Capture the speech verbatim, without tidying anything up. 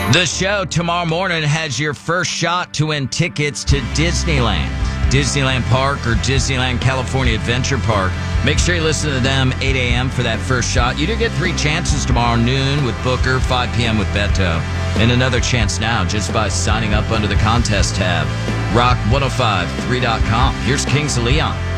The show tomorrow morning has your first shot to win tickets to Disneyland, Disneyland Park, or Disneyland California Adventure Park. Make sure you listen to them eight a.m. for that first shot. You do get three chances tomorrow, noon with Booker, five p.m. with Beto, and another chance now just by signing up under the contest tab. rock ten fifty-three dot com. Here's Kings of Leon.